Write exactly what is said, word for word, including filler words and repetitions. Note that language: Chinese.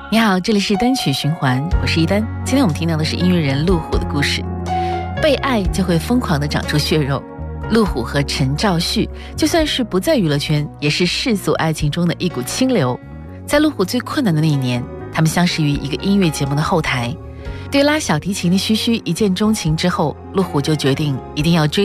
你好，这里是单曲循环，我是一丹。今天我们听到的是音乐人陆虎的故事。被爱就会疯狂地长出血肉。陆虎和陈兆旭就算是不在娱乐圈，也是世俗爱情中的一股清流。在陆虎最困难的那一年，他们相识于一个音乐节目的后台。对拉小提琴的嘘嘘一见钟情之后，陆虎就决定一定要追